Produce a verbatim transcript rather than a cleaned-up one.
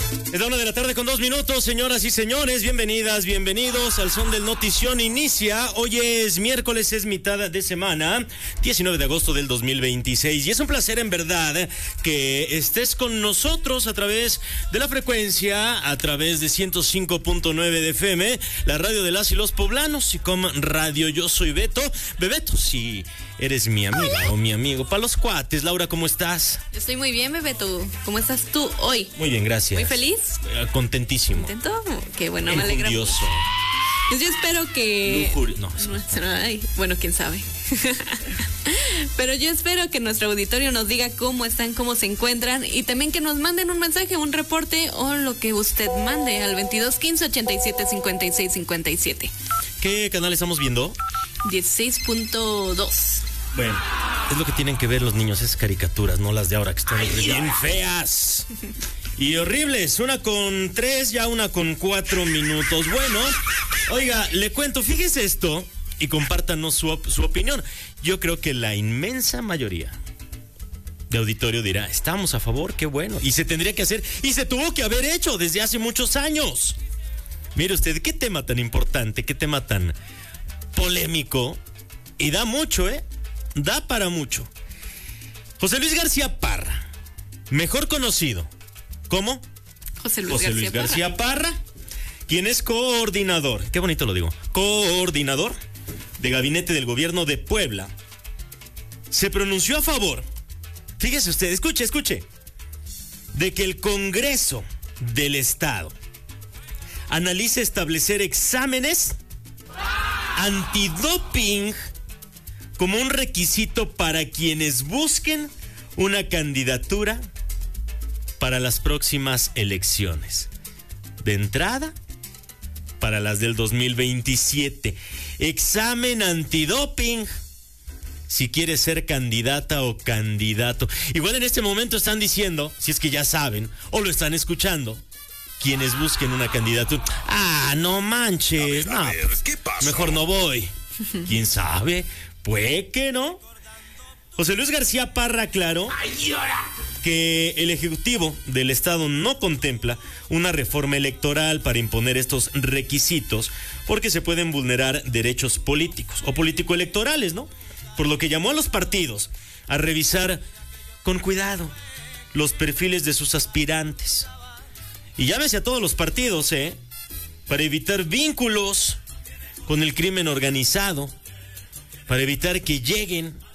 Es la una de la tarde con dos minutos, señoras y señores, bienvenidas, bienvenidos al Son del Notición. Inicia, hoy es miércoles, es mitad de semana, diecinueve de agosto del dos mil veintiséis, y es un placer en verdad que estés con nosotros a través de la frecuencia, a través de ciento cinco punto nueve de F M, la radio de las y los poblanos, y como radio. Yo soy Beto, Bebeto, si eres mi amiga Hola. o mi amigo, para los cuates. Laura, ¿cómo estás? Estoy muy bien, Bebeto. ¿Cómo estás tú hoy? Muy bien, gracias. ¿Muy feliz? Contentísimo. ¿Contento? Qué bueno, me alegra. Enjundioso. Pues yo espero que... Lujurio. No, nuestro... Ay, bueno, quién sabe. Pero yo espero que nuestro auditorio nos diga cómo están, cómo se encuentran, y también que nos manden un mensaje, un reporte o lo que usted mande al veintidós quince ochenta y siete cincuenta y seis cincuenta y siete. ¿Qué canal estamos viendo? dieciséis punto dos. Bueno, es lo que tienen que ver los niños, esas caricaturas, no las de ahora que están Ay, bien feas y horribles. Una con tres, ya una con cuatro minutos. Bueno, oiga, le cuento, fíjese esto y compártanos su, su opinión. Yo creo que la inmensa mayoría de auditorio dirá, estamos a favor, qué bueno. Y se tendría que hacer, y se tuvo que haber hecho desde hace muchos años. Mire usted, qué tema tan importante, qué tema tan polémico. Y da mucho, ¿eh? Da para mucho. José Luis García Parra, mejor conocido ¿cómo? José Luis, José Luis García, García Parra, quien es coordinador, qué bonito lo digo, coordinador de gabinete del gobierno de Puebla, se pronunció a favor, fíjese usted, escuche, escuche, de que el Congreso del Estado analice establecer exámenes antidoping como un requisito para quienes busquen una candidatura para las próximas elecciones. De entrada, para las del dos mil veintisiete. Examen antidoping si quieres ser candidata o candidato. Igual en este momento están diciendo, si es que ya saben, o lo están escuchando, quienes busquen una candidatura. Ah, no manches. A ver, a no, ver, ¿qué pasa? Mejor no voy. ¿Quién sabe? Puede que no. José Luis García Parra aclaró que el Ejecutivo del Estado no contempla una reforma electoral para imponer estos requisitos porque se pueden vulnerar derechos políticos o político-electorales, ¿no? Por lo que llamó a los partidos a revisar con cuidado los perfiles de sus aspirantes. Y llámese a todos los partidos, ¿eh? Para evitar vínculos con el crimen organizado, para evitar que lleguen